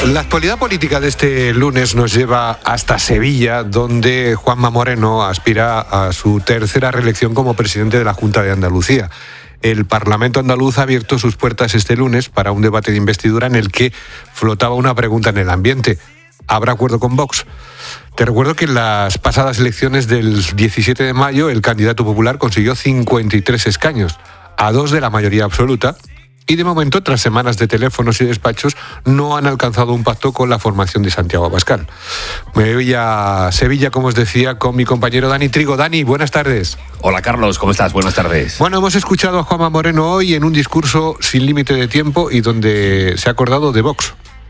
La actualidad política de este lunes nos lleva hasta Sevilla, donde Juanma Moreno aspira a su tercera reelección como presidente de la Junta de Andalucía. El Parlamento andaluz ha abierto sus puertas este lunes para un debate de investidura en el que flotaba una pregunta en el ambiente. ¿Habrá acuerdo con Vox? Te recuerdo que en las pasadas elecciones del 17 de mayo el candidato popular consiguió 53 escaños, a 2 de la mayoría absoluta, y de momento, tras semanas de teléfonos y despachos, no han alcanzado un pacto con la formación de Santiago Abascal. Me voy a Sevilla, como os decía, con mi compañero Dani Trigo. Dani, buenas tardes. Hola Carlos, ¿cómo estás? Buenas tardes. Bueno, hemos escuchado a Juanma Moreno hoy en un discurso sin límite de tiempo y donde se ha acordado de Vox.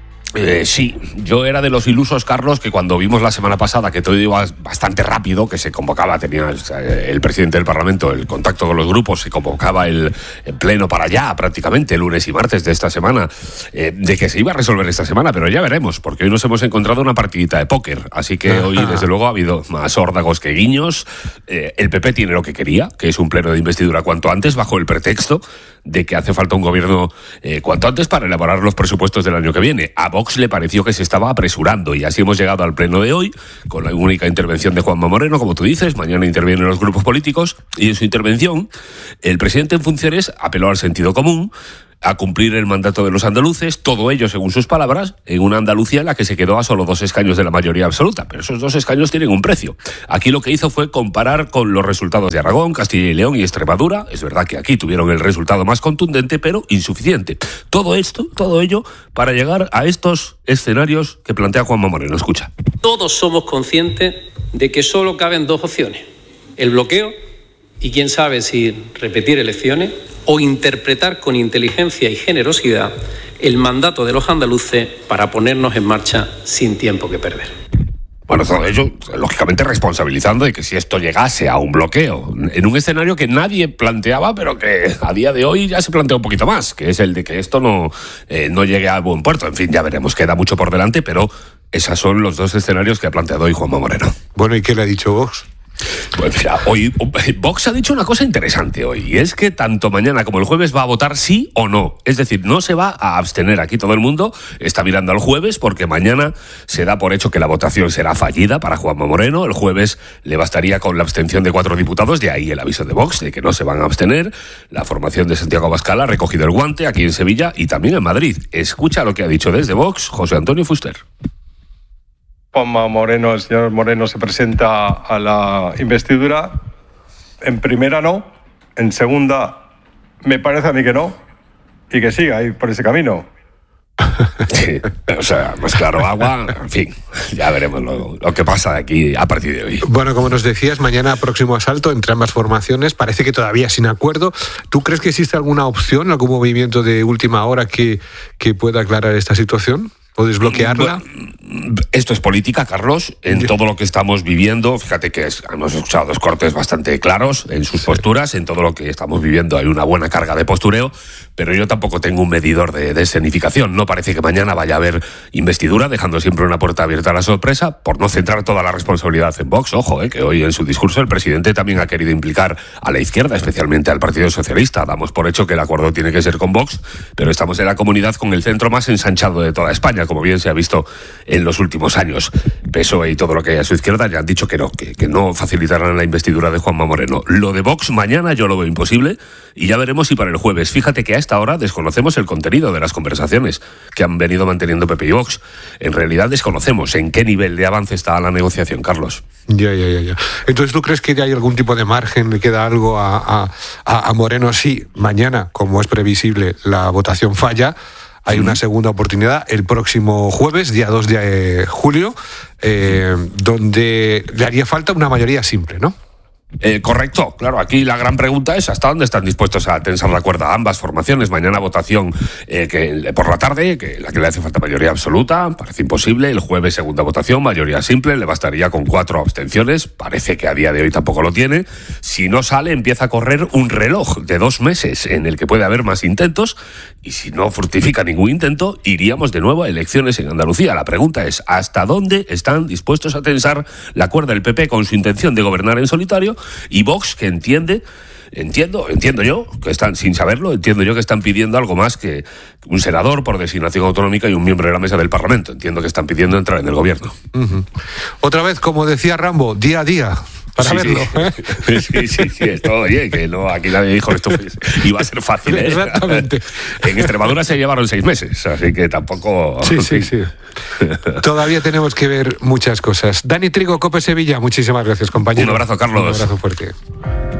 Sí, yo era de los ilusos, Carlos, que cuando vimos la semana pasada que todo iba bastante rápido, que se convocaba, tenía el presidente del Parlamento el contacto con los grupos, se convocaba el pleno para allá, prácticamente, lunes y martes de esta semana, de que se iba a resolver esta semana, pero ya veremos, porque hoy nos hemos encontrado una partidita de póker, así que hoy, desde luego, ha habido más órdagos que guiños. El PP tiene lo que quería, que es un pleno de investidura cuanto antes, bajo el pretexto de que hace falta un gobierno cuanto antes para elaborar los presupuestos del año que viene. A Vox le pareció que se estaba apresurando y así hemos llegado al pleno de hoy con la única intervención de Juanma Moreno, como tú dices. Mañana intervienen los grupos políticos y en su intervención el presidente en funciones apeló al sentido común, a cumplir el mandato de los andaluces, todo ello, según sus palabras, en una Andalucía en la que se quedó a solo 2 escaños de la mayoría absoluta. Pero esos 2 escaños tienen un precio. Aquí lo que hizo fue comparar con los resultados de Aragón, Castilla y León y Extremadura. Es verdad que aquí tuvieron el resultado más contundente, pero insuficiente. Todo ello, para llegar a estos escenarios que plantea Juanma Moreno. Escucha. Todos somos conscientes de que solo caben 2 opciones. El bloqueo y quién sabe si repetir elecciones, o interpretar con inteligencia y generosidad el mandato de los andaluces para ponernos en marcha sin tiempo que perder. Bueno, todo ello, lógicamente, responsabilizando de que si esto llegase a un bloqueo, en un escenario que nadie planteaba, pero que a día de hoy ya se plantea un poquito más, que es el de que esto no llegue a buen puerto. En fin, ya veremos, queda mucho por delante, pero esos son los 2 escenarios que ha planteado hoy Juanma Moreno. Bueno, ¿y qué le ha dicho Vox? Pues mira, hoy Vox ha dicho una cosa interesante hoy, y es que tanto mañana como el jueves va a votar sí o no. Es decir, no se va a abstener. Aquí todo el mundo está mirando al jueves porque mañana se da por hecho que la votación será fallida para Juanma Moreno. El jueves le bastaría con la abstención de 4 diputados, de ahí el aviso de Vox de que no se van a abstener. La formación de Santiago Abascal ha recogido el guante aquí en Sevilla y también en Madrid. Escucha lo que ha dicho desde Vox José Antonio Fuster. Juanma Moreno, el señor Moreno se presenta a la investidura. En primera no, en segunda me parece a mí que no, y que siga ahí por ese camino. Sí, o sea, pues claro, agua, en fin, ya veremos lo que pasa de aquí a partir de hoy. Bueno, como nos decías, mañana próximo asalto entre ambas formaciones, parece que todavía sin acuerdo. ¿Tú crees que existe alguna opción, algún movimiento de última hora que pueda aclarar esta situación o desbloquearla? Esto es política, Carlos, en todo lo que estamos viviendo. Fíjate que hemos escuchado 2 cortes bastante claros en sus posturas. En todo lo que estamos viviendo hay una buena carga de postureo, pero yo tampoco tengo un medidor de escenificación. No parece que mañana vaya a haber investidura, dejando siempre una puerta abierta a la sorpresa, por no centrar toda la responsabilidad en Vox. Ojo, que hoy en su discurso el presidente también ha querido implicar a la izquierda, especialmente al Partido Socialista. Damos por hecho que el acuerdo tiene que ser con Vox, pero estamos en la comunidad con el centro más ensanchado de toda España, como bien se ha visto en los últimos años. PSOE y todo lo que hay a su izquierda ya han dicho que no facilitarán la investidura de Juanma Moreno. Lo de Vox mañana yo lo veo imposible y ya veremos si para el jueves. Fíjate que a esta hora desconocemos el contenido de las conversaciones que han venido manteniendo PP y Vox. En realidad desconocemos en qué nivel de avance está la negociación, Carlos. Ya. Entonces, ¿tú crees que hay algún tipo de margen, le queda algo a Moreno si mañana, como es previsible, la votación falla? Hay una segunda oportunidad el próximo jueves, día 2 de julio, donde le haría falta una mayoría simple, ¿no? Correcto, claro, aquí la gran pregunta es hasta dónde están dispuestos a tensar la cuerda ambas formaciones. Mañana votación por la tarde, que la que le hace falta mayoría absoluta, parece imposible. El jueves segunda votación, mayoría simple, le bastaría con 4 abstenciones, parece que a día de hoy tampoco lo tiene. Si no sale, empieza a correr un reloj de 2 meses en el que puede haber más intentos, y si no fructifica ningún intento, iríamos de nuevo a elecciones en Andalucía. La pregunta es ¿hasta dónde están dispuestos a tensar la cuerda el PP con su intención de gobernar en solitario? Y Vox, que entiende entiendo yo que están, sin saberlo, entiendo yo que están pidiendo algo más que un senador por designación autonómica y un miembro de la mesa del Parlamento. Entiendo que están pidiendo entrar en el gobierno. Otra vez, como decía Rambo, día a día. Para verlo. Sí, esto, oye, que no, aquí nadie dijo que esto iba a ser fácil. Exactamente. En Extremadura se llevaron 6 meses, así que tampoco... Sí. Todavía tenemos que ver muchas cosas. Dani Trigo, COPE Sevilla, muchísimas gracias, compañero. Un abrazo, Carlos. Un abrazo fuerte.